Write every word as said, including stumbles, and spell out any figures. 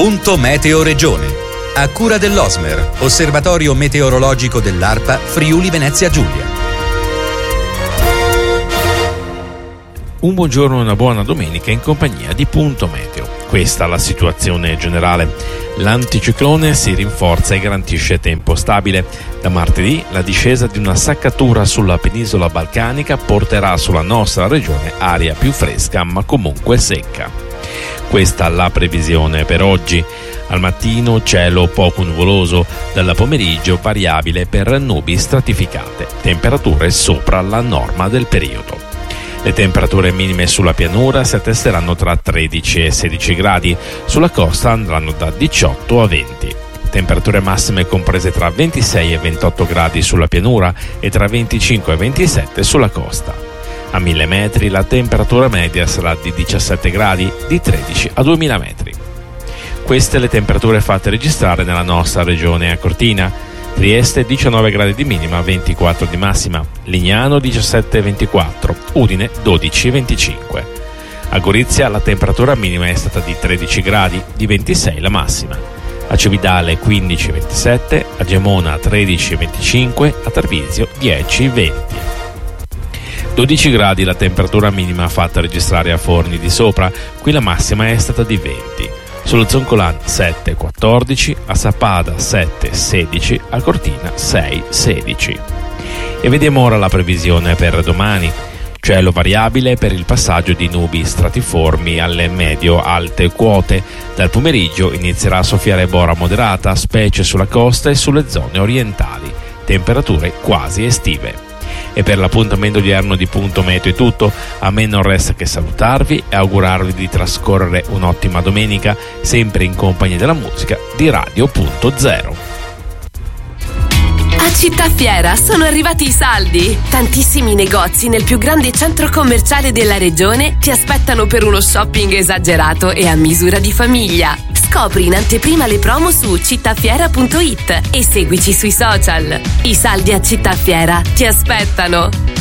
Punto Meteo Regione. A cura dell'Osmer, Osservatorio Meteorologico dell'ARPA Friuli Venezia Giulia. Un buongiorno e una buona domenica in compagnia di Punto Meteo. Questa è la situazione generale. L'anticiclone si rinforza e garantisce tempo stabile. Da martedì la discesa di una saccatura sulla penisola balcanica porterà sulla nostra regione aria più fresca ma comunque secca. Questa è la previsione per oggi. Al mattino cielo poco nuvoloso, dal pomeriggio variabile per nubi stratificate, temperature sopra la norma del periodo. Le temperature minime sulla pianura si attesteranno tra tredici e sedici gradi, sulla costa andranno da diciotto a venti. Temperature massime comprese tra ventisei e ventotto gradi sulla pianura e tra venticinque e ventisette sulla costa. A mille metri la temperatura media sarà di diciassette gradi, di tredici a duemila metri. Queste le temperature fatte registrare nella nostra regione a Cortina. Trieste diciannove gradi di minima, ventiquattro di massima, Lignano diciassette ventiquattro, Udine dodici venticinque. A Gorizia la temperatura minima è stata di tredici gradi, di ventisei la massima. A Cividale quindici ventisette, a Gemona tredici venticinque, a Tarvisio dieci venti. dodici gradi la temperatura minima fatta registrare a Forni di Sopra, qui la massima è stata di venti. Sullo Zoncolan sette quattordici, a Sappada sette sedici, a Cortina sei sedici. E vediamo ora la previsione per domani. Cielo variabile per il passaggio di nubi stratiformi alle medio-alte quote. Dal pomeriggio inizierà a soffiare bora moderata, specie sulla costa e sulle zone orientali. Temperature quasi estive. E per l'appuntamento odierno di Punto Meteo è tutto. A me non resta che salutarvi e augurarvi di trascorrere un'ottima domenica, sempre in compagnia della musica di Radio Punto Zero. A Città Fiera sono arrivati i saldi. Tantissimi negozi nel più grande centro commerciale della regione ti aspettano per uno shopping esagerato e a misura di famiglia. Scopri in anteprima le promo su cittafiera punto it e seguici sui social. I saldi a Città Fiera ti aspettano.